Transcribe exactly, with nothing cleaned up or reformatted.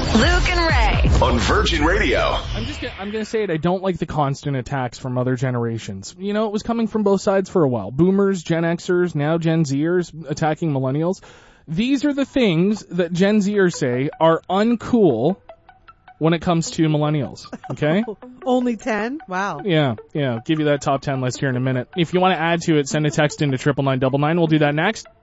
Luke and Ray. On Virgin Radio. I'm just gonna, I'm going to say it. I don't like the constant attacks from other generations. You know, it was coming from both sides for a while. Boomers, Gen Xers, now Gen Zers attacking millennials. These are the things that Gen Zers say are uncool when it comes to millennials, okay? Only ten? Wow. Yeah, yeah. Give you that top ten list here in a minute. If you want to add to it, send a text into triple nine double nine. We'll do that next.